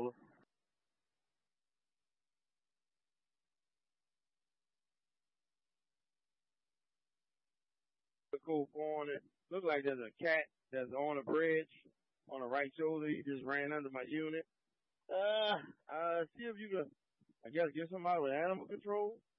Cool on it. Look like there's a cat that's on a bridge on the right shoulder. He just ran under my unit. See if you can, I guess, get somebody with animal control.